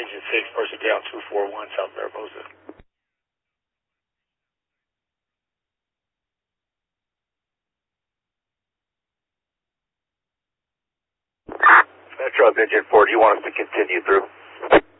Engine 6, person down 241, South Mariposa. Metro Engine 4, do you want us to continue through?